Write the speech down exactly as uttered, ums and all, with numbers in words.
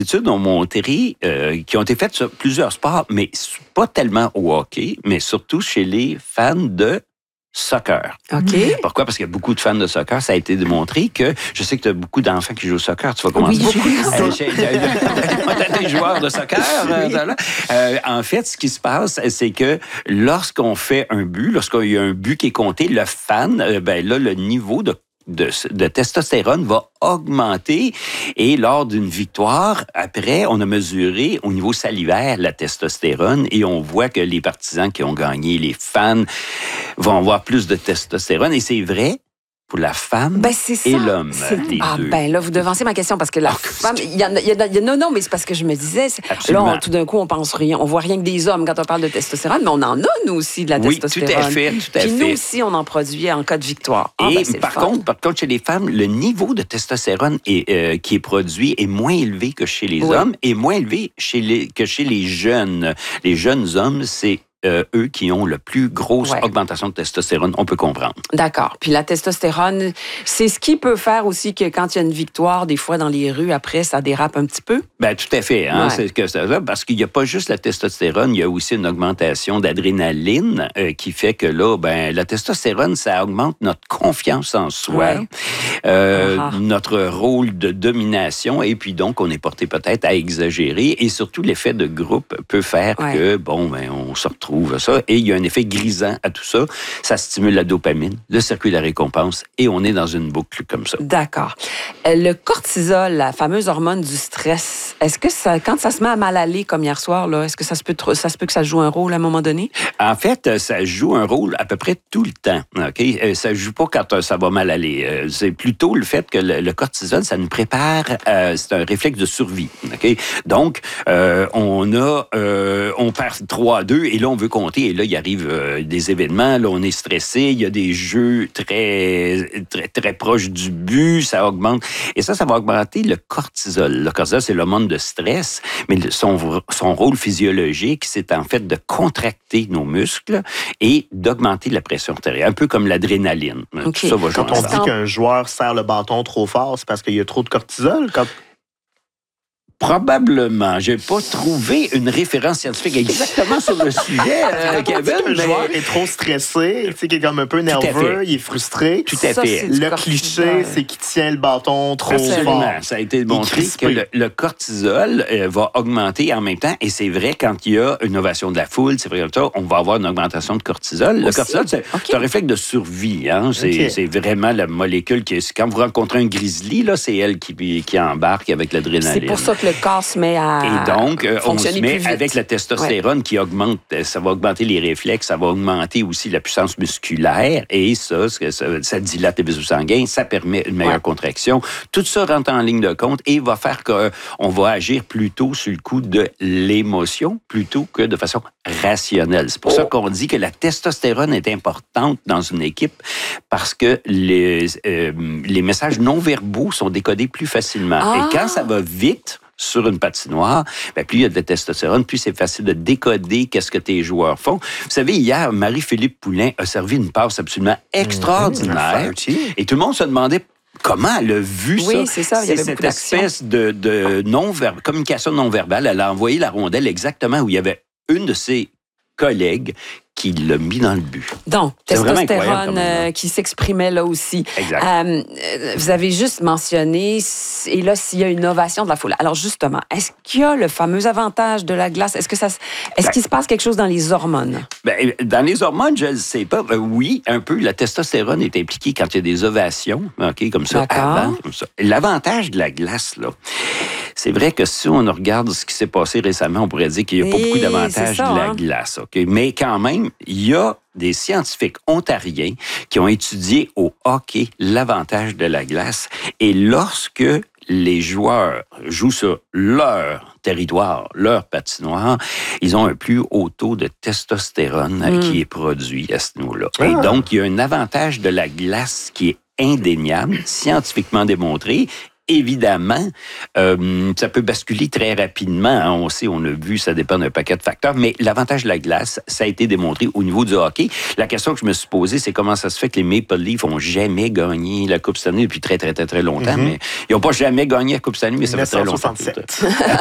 études ont montré, euh, qui ont été faites sur plusieurs sports, mais pas tellement au hockey, mais surtout chez les fans de soccer. OK. Pourquoi? Parce qu'il y a beaucoup de fans de soccer. Ça a été démontré que, je sais que tu as beaucoup d'enfants qui jouent au soccer. Tu vas commencer. Oui, beaucoup euh, j'ai, j'ai, des joueurs de soccer. Oui. Euh, euh, en fait, ce qui se passe, c'est que lorsqu'on fait un but, lorsqu'il y a un but qui est compté, le fan, euh, ben là, le niveau de De, de testostérone va augmenter et lors d'une victoire, après, on a mesuré au niveau salivaire la testostérone et on voit que les partisans qui ont gagné, les fans, vont avoir plus de testostérone et c'est vrai pour la femme ben, c'est ça. et l'homme. Les ah, deux. ben là, vous devancez ma question parce que la oh, femme, il y en a, il y en a, il y en a, non, non, mais c'est parce que je me disais, là, on, tout d'un coup, on pense rien, on voit rien que des hommes quand on parle de testostérone, mais on en a, nous aussi, de la oui, testostérone. tout à fait, tout à Puis fait. nous aussi, on en produit en cas de victoire. Ah, et ben, par contre, par contre, chez les femmes, le niveau de testostérone est, euh, qui est produit est moins élevé que chez les oui. hommes et moins élevé chez les, que chez les jeunes. Les jeunes hommes, c'est Euh, eux qui ont la plus grosse ouais. augmentation de testostérone, on peut comprendre. D'accord. Puis la testostérone, c'est ce qui peut faire aussi que quand il y a une victoire, des fois dans les rues, après, ça dérape un petit peu? Ben tout à fait. Hein? Ouais. C'est que ça, parce qu'il n'y a pas juste la testostérone, il y a aussi une augmentation d'adrénaline euh, qui fait que là, ben la testostérone, ça augmente notre confiance en soi, ouais. euh, uh-huh. notre rôle de domination, et puis donc, on est porté peut-être à exagérer, et surtout, l'effet de groupe peut faire ouais. que, bon, ben on se retrouve ça. Et il y a un effet grisant à tout ça. Ça stimule la dopamine, le circuit de la récompense, et on est dans une boucle comme ça. D'accord. Le cortisol, la fameuse hormone du stress, est-ce que ça, quand ça se met à mal aller, comme hier soir, là, est-ce que ça se peut, ça se peut que ça joue un rôle à un moment donné? En fait, ça joue un rôle à peu près tout le temps. Okay? Ça ne joue pas quand ça va mal aller. C'est plutôt le fait que le cortisol, ça nous prépare, euh, c'est un réflexe de survie. Okay? Donc, euh, on a, euh, on perd trois à deux, et là, on veut compter, et là, il arrive euh, des événements, là, on est stressé, il y a des jeux très, très, très proches du but, ça augmente. Et ça, ça va augmenter le cortisol. Le cortisol, c'est l'hormone de stress, mais son, son rôle physiologique, c'est en fait de contracter nos muscles et d'augmenter la pression artérielle, un peu comme l'adrénaline. Okay. Ça va Quand on dit qu'un joueur serre le bâton trop fort, c'est parce qu'il y a trop de cortisol? Quand... Probablement. Je n'ai pas trouvé une référence scientifique exactement sur le sujet, euh, Kevin. Un mais... joueur est trop stressé, tu sais, qu'il est comme un peu nerveux, il est frustré. Tout à ça, fait. Le cliché, c'est qu'il tient le bâton trop Absolument. fort. Ça a été démontré que le, le cortisol euh, va augmenter en même temps. Et c'est vrai, quand il y a une ovation de la foule, c'est vrai comme ça, on va avoir une augmentation de cortisol. Aussi? Le cortisol, c'est, okay. c'est un réflexe de survie. Hein? C'est, okay. c'est vraiment la molécule qui... Quand vous rencontrez un grizzly, là, c'est elle qui, qui embarque avec l'adrénaline. C'est pour ça que le corps se met à Et donc, euh, on se met plus avec la testostérone ouais. qui augmente, ça va augmenter les réflexes, ça va augmenter aussi la puissance musculaire et ça, ça, ça dilate les vaisseaux sanguins, ça permet une meilleure ouais. contraction. Tout ça rentre en ligne de compte et va faire qu'on va agir plutôt sur le coup de l'émotion plutôt que de façon rationnelle. C'est pour oh. ça qu'on dit que la testostérone est importante dans une équipe parce que les, euh, les messages non verbaux sont décodés plus facilement. Ah. Et quand ça va vite, sur une patinoire, bien, plus il y a de testostérone, plus c'est facile de décoder qu'est-ce que tes joueurs font. Vous savez, hier, Marie-Philippe Poulin a servi une passe absolument extraordinaire. Mmh, et tout le monde se demandait comment elle a vu oui, ça. c'est ça. Il y avait cette beaucoup espèce de, de non communication non-verbale. Elle a envoyé la rondelle exactement où il y avait une de ses collègues qui l'a mis dans le but. Donc, c'est testostérone euh, qui s'exprimait là aussi. Exact. Euh, vous avez juste mentionné, et là, s'il y a une ovation de la foule. Alors, justement, est-ce qu'il y a le fameux avantage de la glace? Est-ce que ça, est-ce ben, qu'il se passe quelque chose dans les hormones? Ben, dans les hormones, je ne sais pas. Ben, oui, un peu. La testostérone est impliquée quand il y a des ovations, OK, comme ça, D'accord. avant. Comme ça. L'avantage de la glace, là, c'est vrai que si on regarde ce qui s'est passé récemment, on pourrait dire qu'il n'y a pas Et beaucoup d'avantages ça, de la hein? glace. Okay? Mais quand même, il y a des scientifiques ontariens qui ont étudié au hockey l'avantage de la glace. Et lorsque les joueurs jouent sur leur territoire, leur patinoire, ils ont un plus haut taux de testostérone mm. qui est produit à ce niveau-là. Ah. Et donc, il y a un avantage de la glace qui est indéniable, scientifiquement démontré. évidemment, euh, ça peut basculer très rapidement. Hein. On sait, on a vu, ça dépend d'un paquet de facteurs. Mais l'avantage de la glace, ça a été démontré au niveau du hockey. La question que je me suis posée, c'est comment ça se fait que les Maple Leafs n'ont jamais gagné la Coupe Stanley depuis très, très, très, très longtemps. Mm-hmm. Mais ils n'ont pas jamais gagné la Coupe Stanley, mais ça fait très longtemps.